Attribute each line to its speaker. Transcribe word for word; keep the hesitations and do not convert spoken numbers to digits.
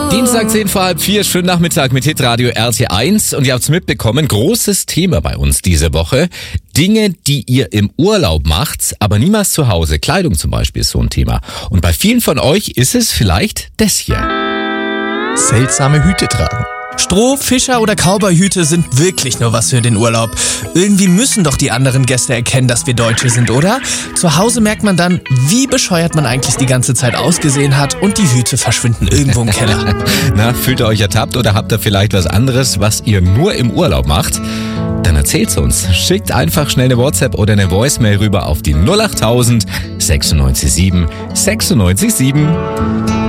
Speaker 1: Dienstag zehn vor halb vier, schönen Nachmittag mit Hitradio R T eins. Und ihr habt's mitbekommen, großes Thema bei uns diese Woche. Dinge, die ihr im Urlaub macht, aber niemals zu Hause. Kleidung zum Beispiel ist so ein Thema. Und bei vielen von euch ist es vielleicht das hier.
Speaker 2: Seltsame Hüte tragen.
Speaker 3: Stroh-, Fischer- oder Cowboy-Hüte sind wirklich nur was für den Urlaub. Irgendwie müssen doch die anderen Gäste erkennen, dass wir Deutsche sind, oder? Zu Hause merkt man dann, wie bescheuert man eigentlich die ganze Zeit ausgesehen hat und die Hüte verschwinden irgendwo im Keller.
Speaker 1: Na, fühlt ihr euch ertappt oder habt ihr vielleicht was anderes, was ihr nur im Urlaub macht? Dann erzählt's uns. Schickt einfach schnell eine WhatsApp oder eine Voicemail rüber auf die null acht tausend sechsundneunzig sieben sechsundneunzig sieben.